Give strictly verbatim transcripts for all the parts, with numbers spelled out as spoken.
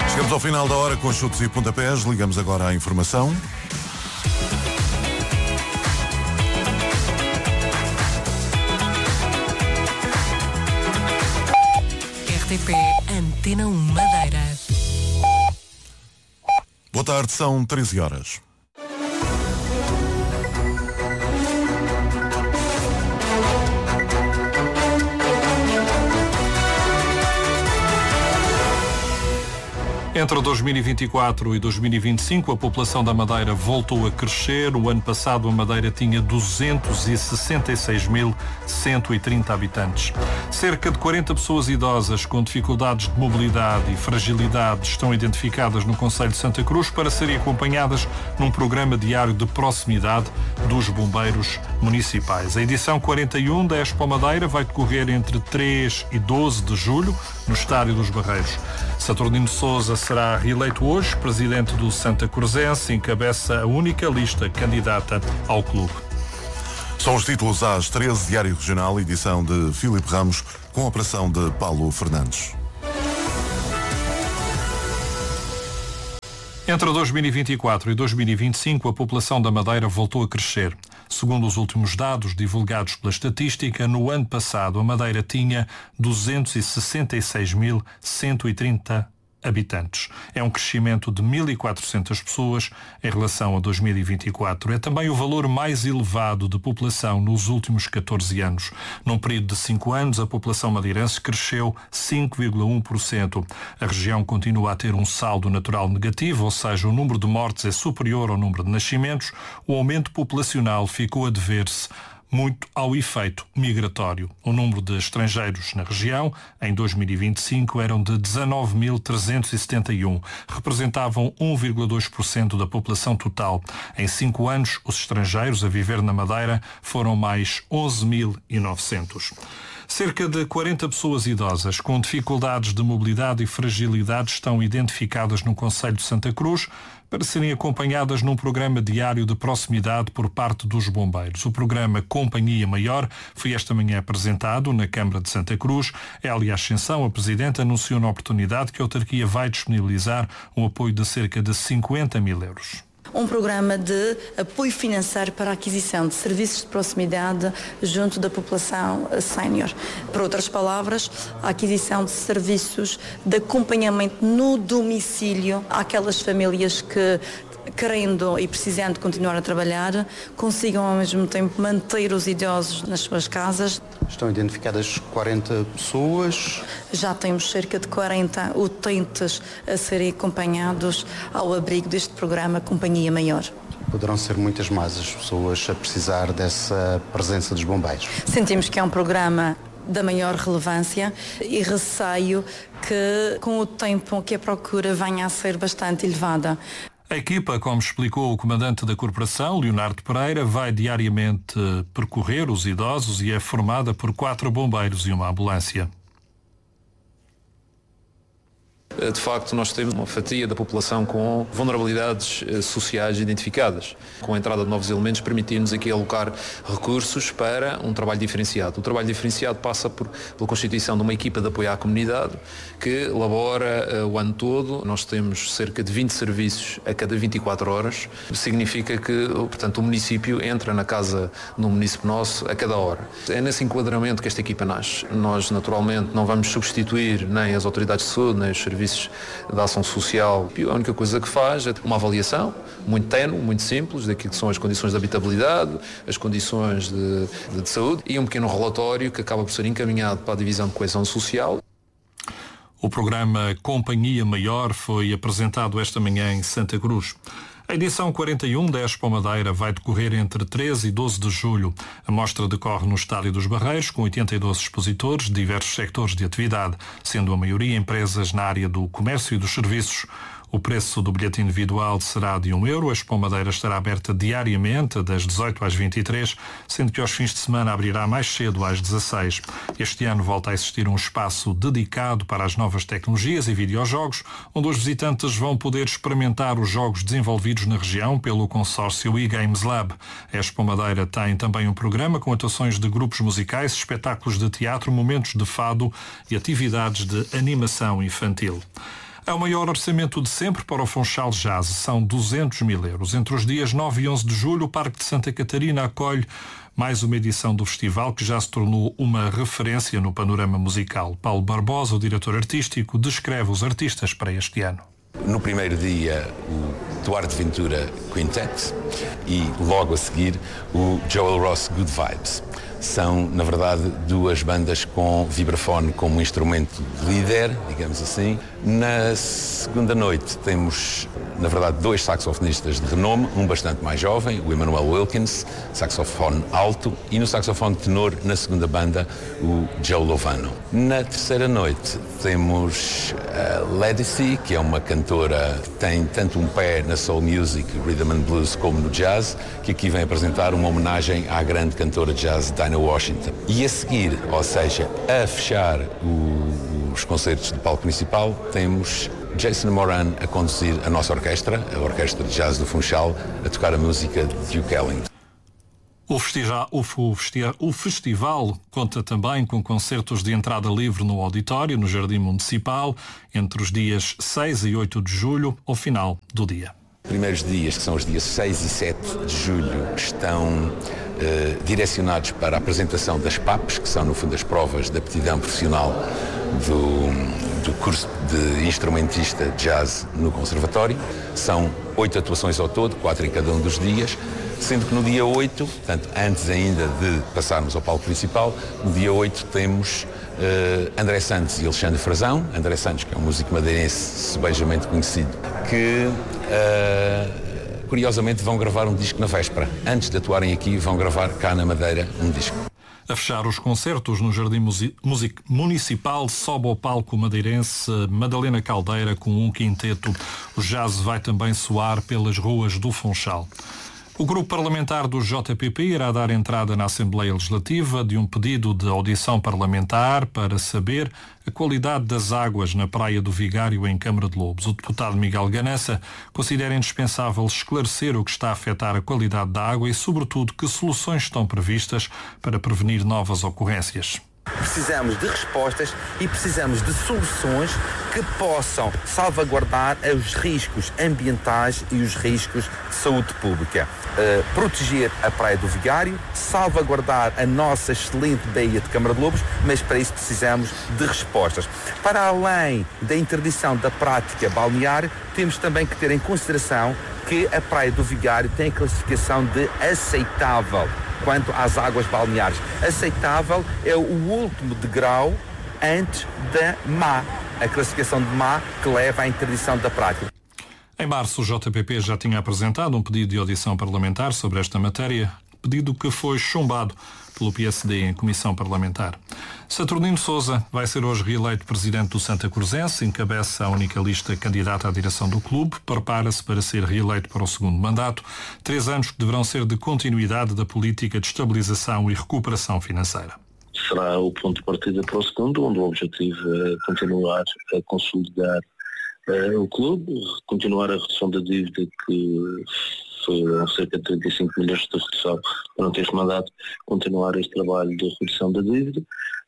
Chegamos ao final da hora com chutes e pontapés. Ligamos agora à informação. R T P Antena um Madeira. Boa tarde, são treze horas. Entre dois mil e vinte e quatro e dois mil e vinte e cinco, a população da Madeira voltou a crescer. O ano passado, a Madeira tinha duzentos e sessenta e seis mil cento e trinta habitantes. Cerca de quarenta pessoas idosas com dificuldades de mobilidade e fragilidade estão identificadas no concelho de Santa Cruz para serem acompanhadas num programa diário de proximidade dos bombeiros municipais. A edição quarenta e um da Expo Madeira vai decorrer entre três e doze de julho no Estádio dos Barreiros. Saturnino Sousa será reeleito hoje, presidente do Santa Cruzense, encabeça a única lista candidata ao clube. São os títulos às treze, Diário Regional, edição de Filipe Ramos, com a operação de Paulo Fernandes. Entre dois mil e vinte e quatro e dois mil e vinte e cinco, a população da Madeira voltou a crescer. Segundo os últimos dados divulgados pela estatística, no ano passado a Madeira tinha duzentos e sessenta e seis mil cento e trinta habitantes. É um crescimento de mil e quatrocentas pessoas em relação a dois mil e vinte e quatro. É também o valor mais elevado de população nos últimos catorze anos. Num período de cinco anos, a população madeirense cresceu cinco vírgula um por cento. A região continua a ter um saldo natural negativo, ou seja, o número de mortes é superior ao número de nascimentos. O aumento populacional ficou a dever-se muito ao efeito migratório. O número de estrangeiros na região, em dois mil e vinte e cinco, eram de dezanove mil trezentos e setenta e um. Representavam um vírgula dois por cento da população total. Em cinco anos, os estrangeiros a viver na Madeira foram mais onze mil e novecentos. Cerca de quarenta pessoas idosas com dificuldades de mobilidade e fragilidade estão identificadas no concelho de Santa Cruz para serem acompanhadas num programa diário de proximidade por parte dos bombeiros. O programa Companhia Maior foi esta manhã apresentado na Câmara de Santa Cruz. Hélia Ascensão, a Presidente, anunciou na oportunidade que a autarquia vai disponibilizar um apoio de cerca de cinquenta mil euros. Um programa de apoio financeiro para a aquisição de serviços de proximidade junto da população sénior. Por outras palavras, a aquisição de serviços de acompanhamento no domicílio àquelas famílias que, querendo e precisando continuar a trabalhar, consigam ao mesmo tempo manter os idosos nas suas casas. Estão identificadas quarenta pessoas. Já temos cerca de quarenta utentes a serem acompanhados ao abrigo deste programa Companhia Maior. Poderão ser muitas mais as pessoas a precisar dessa presença dos bombeiros. Sentimos que é um programa da maior relevância e receio que com o tempo que a procura venha a ser bastante elevada. A equipa, como explicou o comandante da corporação, Leonardo Pereira, vai diariamente percorrer os idosos e é formada por quatro bombeiros e uma ambulância. De facto, nós temos uma fatia da população com vulnerabilidades sociais identificadas. Com a entrada de novos elementos, permitir-nos aqui alocar recursos para um trabalho diferenciado. O trabalho diferenciado passa por, pela constituição de uma equipa de apoio à comunidade que labora uh, o ano todo. Nós temos cerca de vinte serviços a cada vinte e quatro horas. Significa que, portanto, o município entra na casa de um município nosso a cada hora. É nesse enquadramento que esta equipa nasce. Nós, naturalmente, não vamos substituir nem as autoridades de saúde, nem os serviços da ação social. A única coisa que faz é uma avaliação muito ténue, muito simples, daquilo que são as condições de habitabilidade, as condições de, de, de saúde e um pequeno relatório que acaba por ser encaminhado para a Divisão de Coesão Social. O programa Companhia Maior foi apresentado esta manhã em Santa Cruz. A edição quarenta e um da Expo Madeira vai decorrer entre treze e doze de julho. A mostra decorre no Estádio dos Barreiros, com oitenta e dois expositores de diversos sectores de atividade, sendo a maioria empresas na área do comércio e dos serviços. O preço do bilhete individual será de um euro. A Expo Madeira estará aberta diariamente, das dezoito às vinte e três, sendo que aos fins de semana abrirá mais cedo, às dezasseis. Este ano volta a existir um espaço dedicado para as novas tecnologias e videojogos, onde os visitantes vão poder experimentar os jogos desenvolvidos na região pelo consórcio eGames Lab. A Expo Madeira tem também um programa com atuações de grupos musicais, espetáculos de teatro, momentos de fado e atividades de animação infantil. É o maior orçamento de sempre para o Funchal Jazz, são duzentos mil euros. Entre os dias nove e onze de julho, o Parque de Santa Catarina acolhe mais uma edição do festival que já se tornou uma referência no panorama musical. Paulo Barbosa, o diretor artístico, descreve os artistas para este ano. No primeiro dia, o Duarte Ventura Quintet e logo a seguir o Joel Ross Good Vibes. São, na verdade, duas bandas com vibrafone como instrumento líder, digamos assim. Na segunda noite temos, na verdade, dois saxofonistas de renome, um bastante mais jovem, o Emmanuel Wilkins, saxofone alto, e no saxofone tenor, na segunda banda, o Joe Lovano. Na terceira noite temos a Ledisi, que é uma cantora que tem tanto um pé na soul music, rhythm and blues, como no jazz, que aqui vem apresentar uma homenagem à grande cantora de jazz Dinah Washington. E a seguir, ou seja, a fechar o, os concertos de palco principal, temos Jason Moran a conduzir a nossa orquestra, a Orquestra de Jazz do Funchal, a tocar a música de Duke Ellington. O festival, o, o festival conta também com concertos de entrada livre no auditório, no Jardim Municipal, entre os dias seis e oito de julho, ao final do dia. Primeiros dias, que são os dias seis e sete de julho, estão eh, direcionados para a apresentação das P A Ps, que são, no fundo, as provas de aptidão profissional do, do curso de instrumentista de jazz no Conservatório. São oito atuações ao todo, quatro em cada um dos dias, sendo que no dia oito, portanto, antes ainda de passarmos ao palco principal, no dia oito temos uh, André Santos e Alexandre Frazão. André Santos, que é um músico madeirense sebejamente conhecido, que uh, curiosamente vão gravar um disco na véspera. Antes de atuarem aqui, vão gravar cá na Madeira um disco. A fechar os concertos no Jardim Music Municipal, sobe ao palco madeirense Madalena Caldeira com um quinteto. O jazz vai também soar pelas ruas do Funchal. O grupo parlamentar do J P P irá dar entrada na Assembleia Legislativa de um pedido de audição parlamentar para saber a qualidade das águas na Praia do Vigário, em Câmara de Lobos. O deputado Miguel Ganassa considera indispensável esclarecer o que está a afetar a qualidade da água e, sobretudo, que soluções estão previstas para prevenir novas ocorrências. Precisamos de respostas e precisamos de soluções que possam salvaguardar os riscos ambientais e os riscos de saúde pública. Uh, proteger a Praia do Vigário, salvaguardar a nossa excelente baía de Câmara de Lobos, mas para isso precisamos de respostas. Para além da interdição da prática balnear, temos também que ter em consideração que a Praia do Vigário tem a classificação de aceitável quanto às águas balneares. Aceitável é o último degrau antes da má, a classificação de má que leva à interdição da prática. Em março, o J P P já tinha apresentado um pedido de audição parlamentar sobre esta matéria, pedido que foi chumbado pelo P S D em comissão parlamentar. Saturnino Sousa vai ser hoje reeleito presidente do Santa Cruzense, encabeça a única lista candidata à direção do clube, prepara-se para ser reeleito para o segundo mandato, três anos que deverão ser de continuidade da política de estabilização e recuperação financeira. Será o ponto de partida para o segundo, onde o objetivo é continuar a consolidar uh, o clube, continuar a redução da dívida que foram cerca de trinta e cinco milhões de redução durante este mandato, continuar este trabalho de redução da dívida,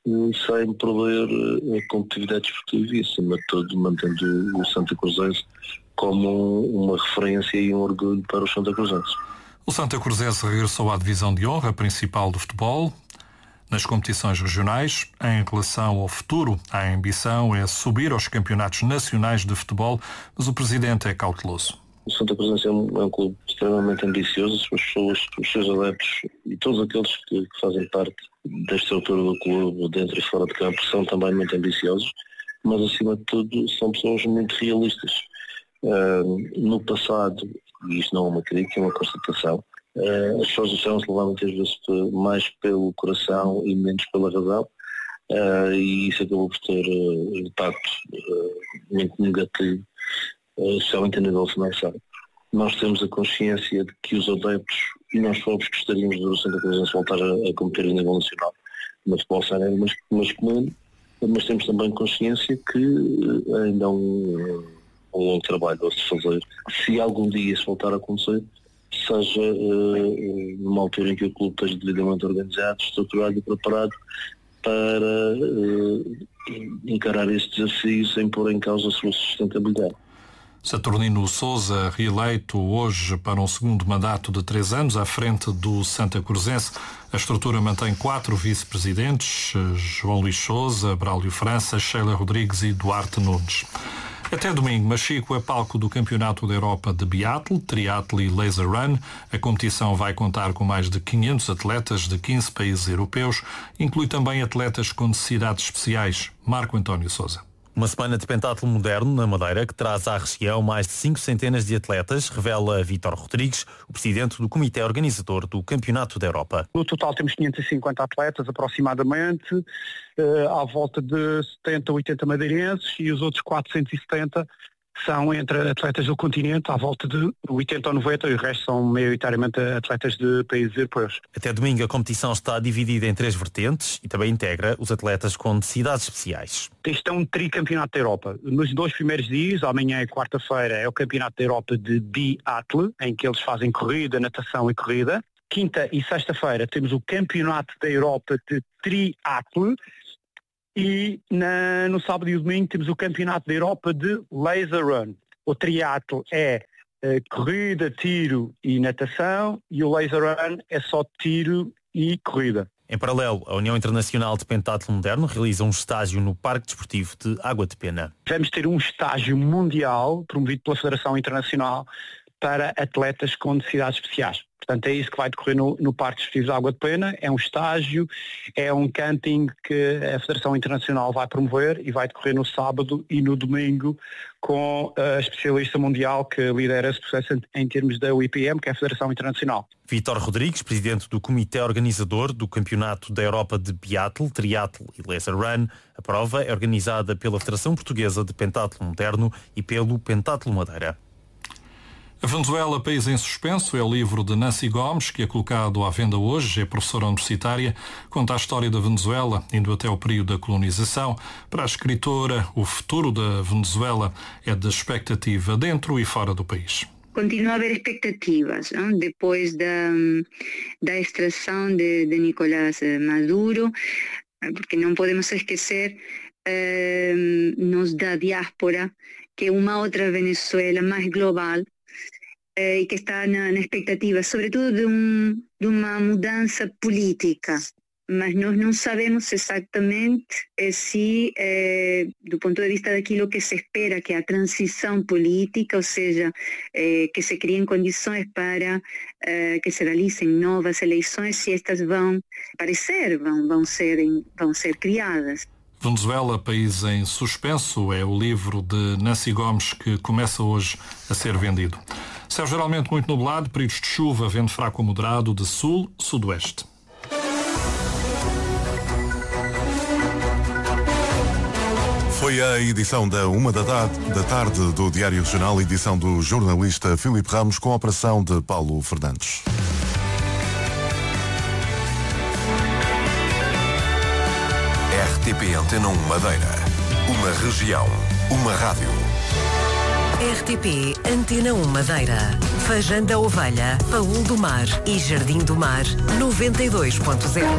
sem perder a competitividade desportiva e, acima de tudo, mantendo o Santa Cruzense como uma referência e um orgulho para os Santa Cruzenses. O Santa Cruzense regressou à divisão de honra principal do futebol. Nas competições regionais, em relação ao futuro, a ambição é subir aos campeonatos nacionais de futebol, mas o presidente é cauteloso. O Santa Cruzense é um, é um clube extremamente ambicioso, as pessoas, os seus adeptos e todos aqueles que, que fazem parte da estrutura do clube, dentro e fora de campo, são também muito ambiciosos, mas acima de tudo são pessoas muito realistas. Uh, no passado, e isto não é uma crítica, é uma constatação, uh, as pessoas deixaram-se levar muitas vezes mais pelo coração e menos pela razão, uh, e isso acabou por ter uh, impacto uh, muito negativo, especialmente a nível financeiro. Nós temos a consciência de que os adeptos, e nós próprios gostaríamos de ver o Santa Cruzense voltar a, a competir a nível nacional no futebol sénior masculino, mas temos também consciência que ainda há um, um longo trabalho a se fazer. Se algum dia isso voltar a acontecer, seja uh, numa altura em que o clube esteja devidamente organizado, estruturado e preparado para uh, encarar este desafio sem pôr em causa a sua sustentabilidade. Saturnino Sousa, reeleito hoje para um segundo mandato de três anos à frente do Santa Cruzense. A estrutura mantém quatro vice-presidentes, João Luís Sousa, Braulio França, Sheila Rodrigues e Duarte Nunes. Até domingo, Machico é palco do Campeonato da Europa de Biatlo, Triatlo e Laser Run. A competição vai contar com mais de quinhentos atletas de quinze países europeus. Inclui também atletas com necessidades especiais. Marco António Sousa. Uma semana de pentatlo moderno na Madeira que traz à região mais de cinco centenas de atletas, revela Vítor Rodrigues, o presidente do comitê organizador do Campeonato da Europa. No total temos quinhentos e cinquenta atletas aproximadamente, à volta de setenta, oitenta madeirenses e os outros quatrocentos e setenta são entre atletas do continente, à volta de oitenta ou noventa, e o resto são maioritariamente atletas de países europeus. Até domingo a competição está dividida em três vertentes e também integra os atletas com necessidades especiais. Este é um tricampeonato da Europa. Nos dois primeiros dias, amanhã e quarta-feira, é o Campeonato da Europa de Biatlo, em que eles fazem corrida, natação e corrida. Quinta e sexta-feira temos o Campeonato da Europa de Triatlo. E na, no sábado e o domingo temos o Campeonato da Europa de Laser Run. O triatlo é uh, corrida, tiro e natação, e o Laser Run é só tiro e corrida. Em paralelo, a União Internacional de Pentatlo Moderno realiza um estágio no Parque Desportivo de Água de Pena. Vamos ter um estágio mundial promovido pela Federação Internacional para atletas com necessidades especiais. Portanto, é isso que vai decorrer no, no Parque Desportivo de Água de Pena. É um estágio, é um camping que a Federação Internacional vai promover e vai decorrer no sábado e no domingo com a especialista mundial que lidera esse processo em, em termos da U I P M, que é a Federação Internacional. Vítor Rodrigues, presidente do comitê organizador do Campeonato da Europa de Biatlo, Triatlo e Laser Run. A prova é organizada pela Federação Portuguesa de Pentatlo Moderno e pelo Pentatlo Madeira. A Venezuela, país em suspenso, é o livro de Nancy Gomes, que é colocado à venda hoje. É professora universitária, conta a história da Venezuela, indo até o período da colonização. Para a escritora, o futuro da Venezuela é de expectativa dentro e fora do país. Continua a haver expectativas, não? Depois da, da extração de, de Nicolás Maduro, porque não podemos esquecer eh, nos da diáspora que é uma outra Venezuela mais global, e que está na, na expectativa, sobretudo, de, um, de uma mudança política. Mas nós não sabemos exatamente eh, se, eh, do ponto de vista daquilo que se espera, que é a transição política, ou seja, eh, que se criem condições para eh, que se realicem novas eleições, se estas vão aparecer, vão, vão, ser, vão ser criadas. Venezuela, país em suspenso, é o livro de Nancy Gomes que começa hoje a ser vendido. Céu geralmente muito nublado, períodos de chuva, vento fraco a moderado de sul, sudoeste. Foi a edição da uma da tarde do Diário Regional, edição do jornalista Filipe Ramos, com a operação de Paulo Fernandes. R T P Antena um Madeira. Uma região. Uma rádio. R T P Antena um Madeira. Feijão da Ovelha, Paúl do Mar e Jardim do Mar, noventa e dois ponto zero.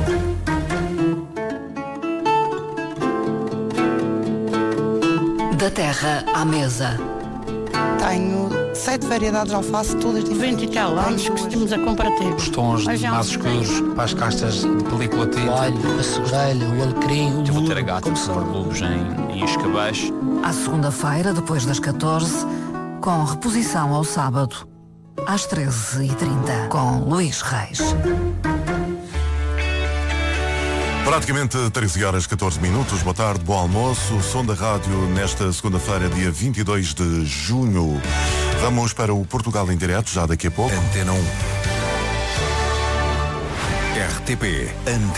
Da terra à mesa. Tenho sete variedades de alface, todas diferentes. vinte e tal anos que estivemos a compartilhar. Os tons mais escuros para as castas de película tinta. O alho, a segurelha, o alecrim, o Eu vou ter a gata de lobos em, em escabeche. À segunda-feira, depois das catorze, com reposição ao sábado, às treze e trinta, com Luís Reis. Praticamente treze horas e catorze minutos. Boa tarde, bom almoço. Som da Rádio nesta segunda-feira, dia vinte e dois de junho. Vamos para o Portugal em direto já daqui a pouco. Antena um. R T P Antena